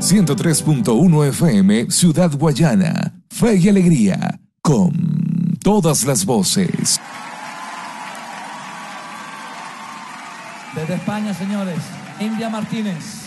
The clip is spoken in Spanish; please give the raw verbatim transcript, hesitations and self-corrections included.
ciento tres punto uno F M, Ciudad Guayana. Fe y alegría, con todas las voces. Desde España, señores, India Martínez.